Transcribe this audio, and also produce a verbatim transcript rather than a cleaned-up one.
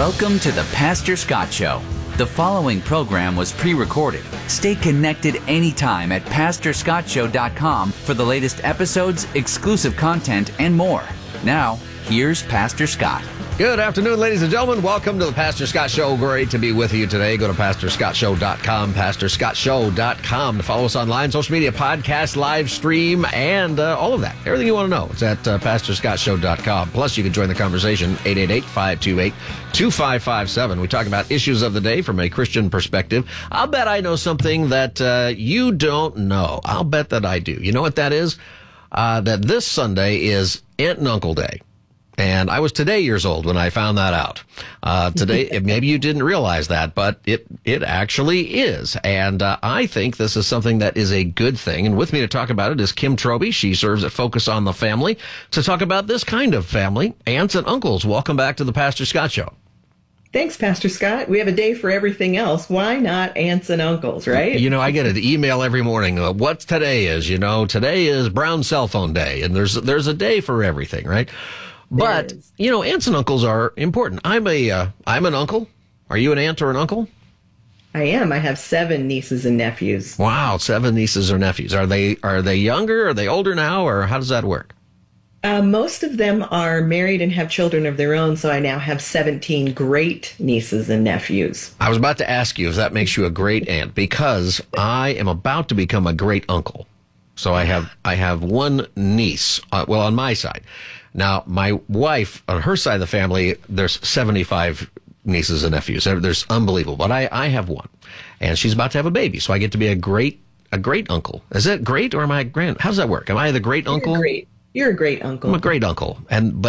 Welcome to the Pastor Scott Show. The following program was pre-recorded. Stay connected anytime at pastor scott show dot com for the latest episodes, exclusive content, and more. Now, here's Pastor Scott. Good afternoon, ladies and gentlemen. Welcome to the Pastor Scott Show. Great to be with you today. Go to pastor scott show dot com, pastor scott show dot com to follow us online, social media, podcast, live stream, and uh, all of that. Everything you want to know. It's at uh, pastor scott show dot com. Plus, you can join the conversation, eight eight eight, five two eight, two five five seven. We talk about issues of the day from a Christian perspective. I'll bet I know something that uh, you don't know. I'll bet that I do. You know what that is? Uh, that this Sunday is Aunt and Uncle Day. And I was today years old when I found that out. Uh, today, maybe you didn't realize that, but it, it actually is. And uh, I think this is something that is a good thing. And with me to talk about it is Kim Troby. She serves at Focus on the Family to talk about this kind of family, aunts and uncles. Welcome back to the Pastor Scott Show. Thanks, Pastor Scott. We have a day for everything else. Why not aunts and uncles, right? You know, I get an email every morning. Uh, what today is, you know, today is Brown Cell Phone Day. And there's there's a day for everything, right? But, you know, aunts and uncles are important. I'm a, uh, I'm an uncle. Are you an aunt or an uncle? I am. I have seven nieces and nephews. Wow, seven nieces or nephews. Are they, are they younger? Are they older now? Or how does that work? Uh, most of them are married and have children of their own, so I now have seventeen great nieces and nephews. I was about to ask you if that makes you a great aunt, because I am about to become a great uncle. So I have, I have one niece, uh, well, on my side. Now, my wife, on her side of the family, there's seventy-five nieces and nephews. There's unbelievable. But I, I have one. And she's about to have a baby. So I get to be a great a great uncle. Is that great or am I grand? How does that work? Am I the great uncle? You're great. You're a great uncle. I'm a great uncle. And but